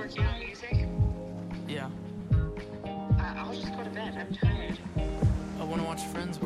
You know music? Yeah. I'll just go to bed. I'm tired. I want to watch Friends